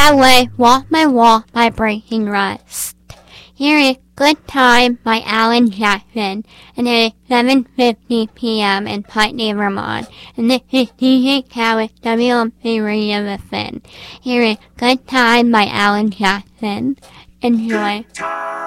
that way, walk my wall by breaking rust. Here is Good Time by Alan Jackson, and it is 7:50 p.m. in Putney, Vermont, and this is DJ Khaled, WMC Radio The Fin. Here is Good Time by Alan Jackson. Enjoy.